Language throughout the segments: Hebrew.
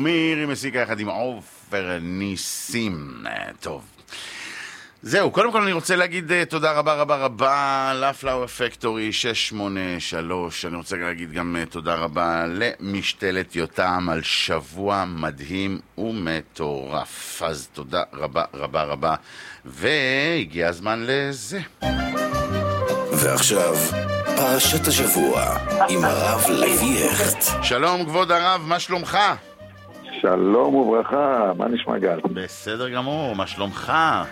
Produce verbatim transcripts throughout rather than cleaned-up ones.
מירי מסיקה יחד עם עופר ניסים. טוב, זהו, קודם כל אני רוצה להגיד תודה רבה רבה רבה לפלאואר פקטורי שש שמונה שלוש. אני רוצה להגיד גם תודה רבה למשתלת יותם על שבוע מדהים ומטורף. אז תודה רבה רבה רבה, והגיע הזמן לזה. ועכשיו פרשת השבוע עם הרב לוי הכט. שלום כבוד הרב, מה שלומך? שלום וברכה, מה נשמע גל? בסדר גמור, מה שלומך?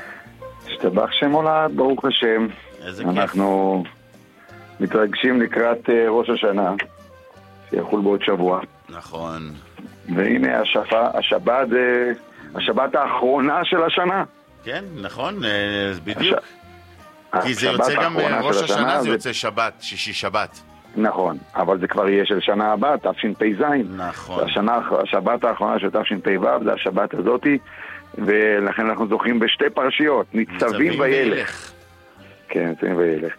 השתבח שם הולד, ברוך השם. איזה כיף. אנחנו מתרגשים לקראת uh, ראש השנה, שיחול בעוד שבוע. נכון. והנה השפה, השבת, uh, השבת האחרונה של השנה. כן, נכון, uh, בדיוק. הש... כי זה יוצא גם ראש השנה, השנה, זה יוצא זה... שבת, שישי שבת. נכון, אבל זה כבר יהיה של שנה הבאה, תשפ"ז. נכון. השנה, השבת האחרונה של תשפ"ו, זה השבת הזאתי. ולכן אנחנו זוכים בשתי פרשיות, ניצבים וילך. כן, ניצבים וילך.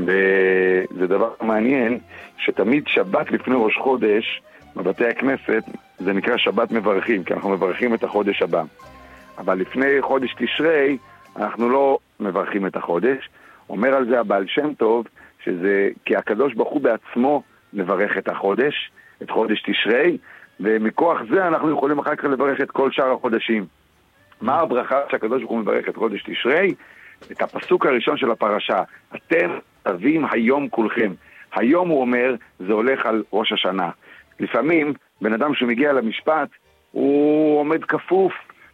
וזה דבר מעניין, שתמיד שבת לפני ראש חודש, בבתי הכנסת, זה נקרא שבת מברכים, כי אנחנו מברכים את החודש הבא. אבל לפני חודש תשרי, אנחנו לא מברכים את החודש. אומר על זה הבעל שם טוב, שזה כי הקדוש ברוך הוא בעצמו מברך את החודש, את חודש תשרי, ומכוח זה אנחנו יכולים אחר כך לברך את כל שאר החודשים. מה הברכה שהקדוש ברוך הוא מברך את חודש תשרי? את הפסוק הראשון של הפרשה, אתם תבים היום כולכם. היום הוא אומר, זה הולך על ראש השנה. לפעמים בן אדם שמגיע למשפט הוא עומד כפוף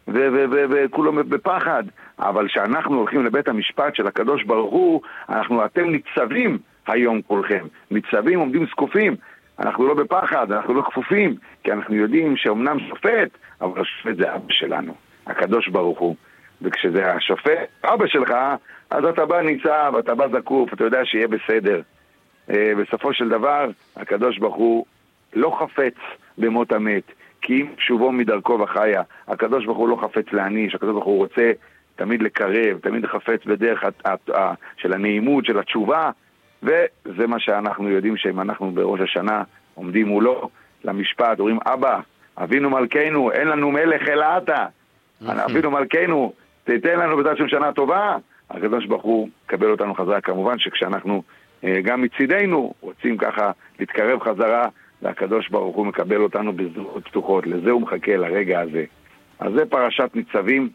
וכולו בפחד, אבל כשאנחנו הולכים לבית המשפט של הקדוש ברוך הוא, אנחנו אתם ניצבים היום כולכם. ניצבים, עומדים זקופים. אנחנו לא בפחד, אנחנו לא כפופים, כי אנחנו יודעים שאומנם שופט, אבל השופט זה אבא שלנו, הקדוש ברוך הוא. וכשזה השופט, אבא שלך, אז אתה בא ניצב, אתה בא זקוף, אתה יודע שיהיה בסדר. בסופו של דבר, הקדוש ברוך הוא לא חפץ במות המת, כי אם שובו מדרכו וחיה, הקדוש ברוך הוא לא חפץ להעניש, הקדוש ברוך הוא רוצה תמיד לקרב, תמיד חפץ בדרך של הנעימות, של התשובה, וזה מה שאנחנו יודעים שאם אנחנו בראש השנה עומדים מולו למשפט, אומרים אבא, אבינו מלכנו, אין לנו מלך אלא אתה, אבינו מלכנו, תיתן לנו בצד של שנה טובה. הקדוש ברוך הוא קבל אותנו חזרה. כמובן שכשאנחנו גם מצידנו רוצים ככה להתקרב חזרה, והקדוש ברוך הוא מקבל אותנו בזרועות פתוחות. לזה הוא מחכה, לרגע הזה. אז זה פרשת ניצבים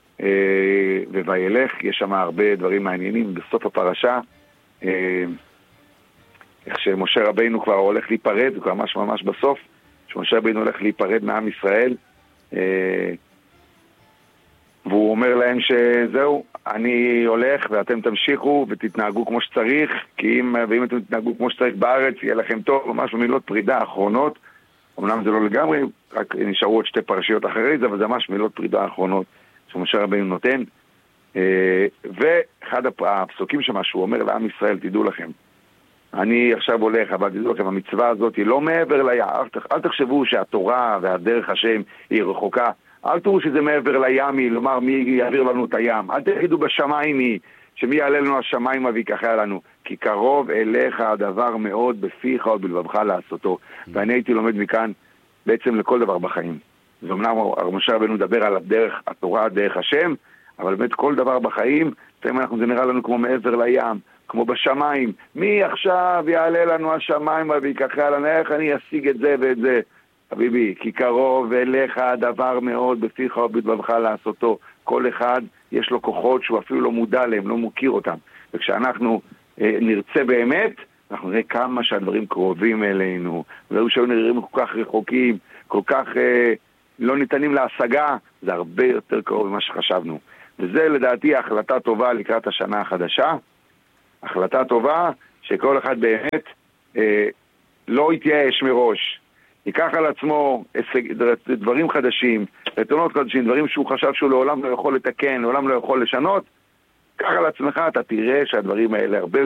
ווילך. יש שם הרבה דברים מעניינים בסוף הפרשה, איך שמשה רבינו כבר הולך להיפרד, כבר ממש ממש בסוף, שמשה רבינו הולך להיפרד מעם ישראל, והוא אומר להם שזהו, אני הולך ואתם תמשיכו ותתנהגו כמו שצריך, כי אם, ואם אתם תתנהגו כמו שצריך בארץ יהיה לכם טוב. ממש במילות פרידה האחרונות, אמנם זה לא לגמרי, רק נשארו עוד שתי פרשיות אחרי זה, אבל זה ממש מילות פרידה האחרונות שמשה רבינו נותן. ואחד הפסוקים שמה שהוא אומר לעם ישראל, תדעו לכם, אני עכשיו הולך, אבל תדעו לכם, המצווה הזאת היא לא מעבר לים. אל תחשבו שהתורה והדרך השם היא רחוקה, אל תראו שזה מעבר לים, לומר מי יעביר לנו את הים. אל תגידו בשמיים היא, שמי יעלה לנו השמיים ויקחה לנו, כי קרוב אליך הדבר מאוד בפיך ובלבבך לעשותו. ואני הייתי לומד מכאן בעצם לכל דבר בחיים. זה אמנם משה רבנו מדבר על הדרך, התורה, דרך השם, אבל באמת כל דבר בחיים, אנחנו, זה נראה לנו כמו מעבר לים, כמו בשמיים. מי עכשיו יעלה לנו השמיים ויקחה לנו, איך אני אשיג את זה ואת זה? חביבי, כי קרוב אליך הדבר מאוד בפיך ובלבבך לעשותו. כל אחד יש לו כוחות שהוא אפילו לא מודע להם, לא מוכיר אותם. וכשאנחנו אה, נרצה באמת, אנחנו נראה כמה שהדברים קרובים אלינו, והיו שהיו נראים כל כך רחוקים, כל כך אה, לא ניתנים להשגה, זה הרבה יותר קרוב ממה שחשבנו. וזה לדעתי החלטה טובה לקראת השנה החדשה, החלטה טובה שכל אחד באמת אה, לא יתייאש מראש, ייקח על עצמו דברים חדשים, רצונות חדשים, דברים שהוא חשב שהוא לעולם לא יכול לתקן, לעולם לא יכול לשנות. קח על עצמך, אתה תראה שהדברים האלה הרבה